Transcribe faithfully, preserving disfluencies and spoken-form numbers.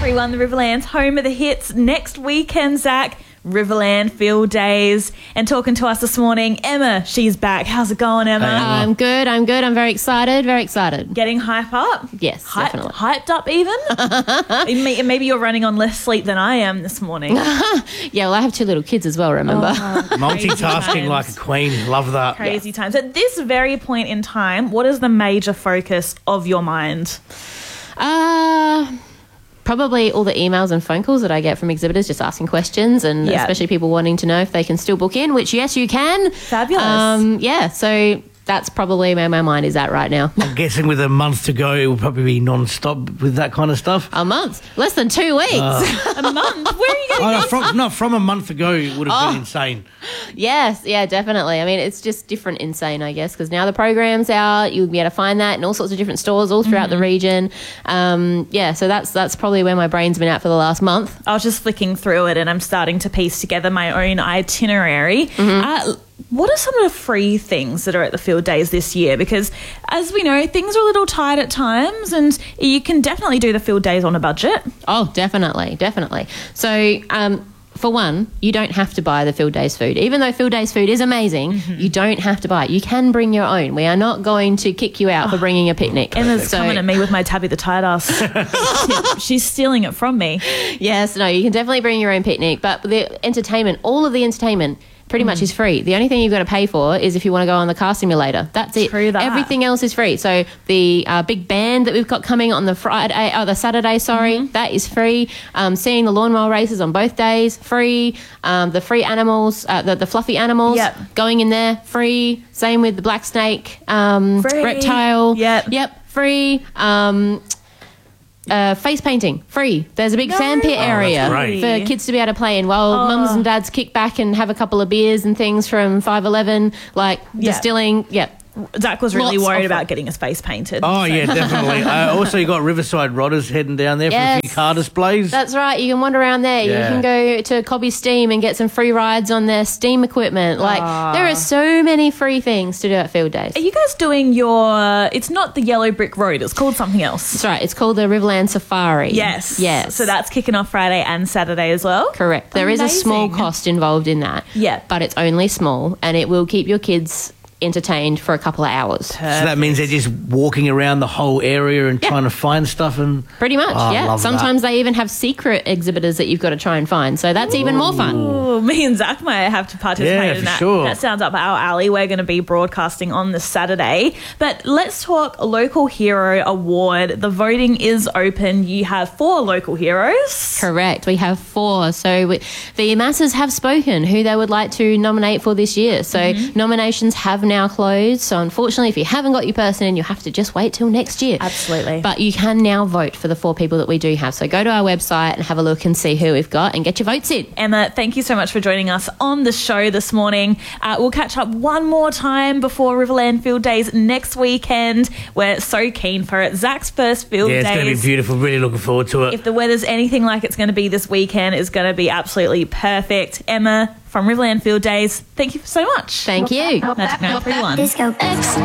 three one, the Riverland's home of the hits. Next weekend, Zach, Riverland Field Days. And talking to us this morning, Emma, she's back. How's it going, Emma? Hey, Emma. I'm good, I'm good. I'm very excited, very excited. Getting hype up? Yes, hyped, definitely. Hyped up even? Maybe you're running on less sleep than I am this morning. Yeah, well, I have two little kids as well, remember? Oh, multitasking like a queen. Love that. Crazy times. At this very point in time, what is the major focus of your mind? Uh, probably all the emails and phone calls that I get from exhibitors just asking questions, and Yeah. especially people wanting to know if they can still book in, which, yes, you can. Fabulous. Um, yeah, so that's probably where my mind is at right now. I'm guessing with a month to go, it will probably be non-stop with that kind of stuff. A month? Less than two weeks. Uh. A month? Where are you Oh, going no, to from, no, from a month ago, it would have been insane. Yes, yeah, definitely. I mean, it's just different insane, I guess, because now the program's out. You'll be able to find that in all sorts of different stores all throughout the region. Um, yeah, so that's that's probably where my brain's been at for the last month. I was just flicking through it and I'm starting to piece together my own itinerary. Mm-hmm. Uh, what are some of the free things that are at the field days this year? Because as we know, things are a little tight at times and you can definitely do the field days on a budget. Oh, definitely, definitely. So, um, for one, you don't have to buy the Field Days food. Even though Field Days food is amazing, mm-hmm. you don't have to buy it. You can bring your own. We are not going to kick you out oh. for bringing a picnic. Emma's so, coming at me with my Tabby the tight ass. She's stealing it from me. Yes, no, you can definitely bring your own picnic. But the entertainment, all of the entertainment, pretty mm. much is free. The only thing you've got to pay for is if you want to go on the car simulator. That's it. True that. Everything else is free. So the uh, big band that we've got coming on the Friday, oh, the Saturday, sorry, mm-hmm. that is free. Um, seeing the lawnmower races on both days, free. Um, the free animals, uh, the, the fluffy animals, yep. going in there, free. Same with the black snake, um, free. reptile. Yep. Yep, free. Um, Uh, face painting, free. There's a big no. sandpit Oh, area great. for kids to be able to play in while oh. mums and dads kick back and have a couple of beers and things from five eleven, like yeah. distilling. Yeah. Zach was really Lots worried of about fun. getting his face painted. Oh, so. yeah, definitely. uh, also, you got Riverside Rodders heading down there Yes. for a few car displays. That's right. You can wander around there. Yeah. You can go to Cobby Steam and get some free rides on their steam equipment. Like, Ah. there are so many free things to do at Field Days. Are you guys doing your... It's not the Yellow Brick Road. It's called something else. That's right. It's called the Riverland Safari. Yes. Yes. So that's kicking off Friday and Saturday as well? Correct. There is a small Amazing. cost involved in that. Yeah. But it's only small, and it will keep your kids entertained for a couple of hours. So that means they're just walking around the whole area and Yeah. trying to find stuff. And Pretty much, Oh, I yeah. love Sometimes they even have secret exhibitors that you've got to try and find. So that's even more fun. Ooh, me and Zach might have to participate Yeah, in for that. sure. That sounds up our alley. We're going to be broadcasting on this Saturday. But let's talk Local Hero Award. The voting is open. You have four local heroes. Correct. We have four. So we, the masses have spoken who they would like to nominate for this year. So Mm-hmm. nominations have now closed. So unfortunately, if you haven't got your person in, you have to just wait till next year. Absolutely. But you can now vote for the four people that we do have. So go to our website and have a look and see who we've got and get your votes in. Emma, thank you so much for joining us on the show this morning. Uh, we'll catch up one more time before Riverland Field Days next weekend. We're so keen for it. Zach's first Field yeah, it's Days. going to be beautiful. Really looking forward to it. If the weather's anything like it's going to be this weekend, it's going to be absolutely perfect. Emma from Riverland Field Days, thank you so much. Thank you. Magic nine three one. Disco X.